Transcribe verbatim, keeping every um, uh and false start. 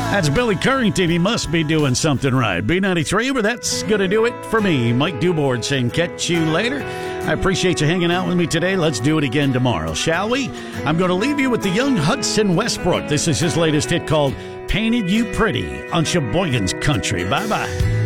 That's Billy Currington. He must be doing something right. B ninety-three, but that's going to do it for me. Mike Dubord saying catch you later. I appreciate you hanging out with me today. Let's do it again tomorrow, shall we? I'm going to leave you with the young Hudson Westbrook. This is his latest hit called Painted You Pretty on Sheboygan's Country. Bye-bye.